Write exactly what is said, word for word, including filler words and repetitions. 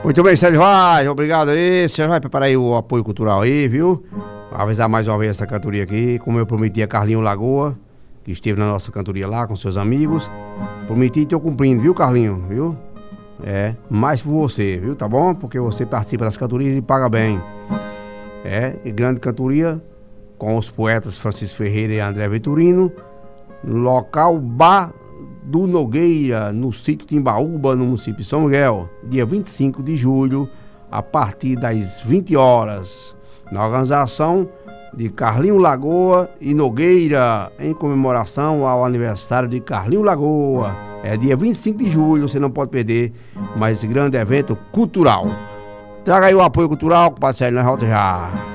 Muito bem, Sérgio Vaz, obrigado aí. Você vai preparar aí o apoio cultural aí, viu? Vou avisar mais uma vez essa cantoria aqui, como eu prometi a Carlinho Lagoa, que esteve na nossa cantoria lá com seus amigos. Prometi e tô cumprindo, viu, Carlinho? Viu? É, mais por você, viu? Tá bom? Porque você participa das cantorias e paga bem. É, e grande cantoria com os poetas Francisco Ferreira e André Vitorino, no local Bar do Nogueira, no sítio Timbaúba, no município de São Miguel, dia vinte e cinco de julho, a partir das vinte horas, na organização de Carlinho Lagoa e Nogueira, em comemoração ao aniversário de Carlinho Lagoa. É dia vinte e cinco de julho, você não pode perder mais esse grande evento cultural. Traga aí o apoio cultural, compadre Sérgio, nós voltamos já.